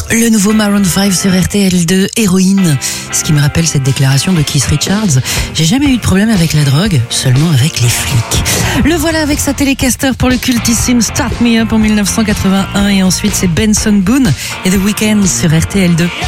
Le nouveau Maroon 5 sur RTL2, Héroïne. Ce qui me rappelle cette déclaration de Keith Richards. J'ai jamais eu de problème avec la drogue, seulement avec les flics. Le voilà avec sa Telecaster pour le cultissime Start Me Up en 1981. Et ensuite, c'est Benson Boone et The Weeknd sur RTL2.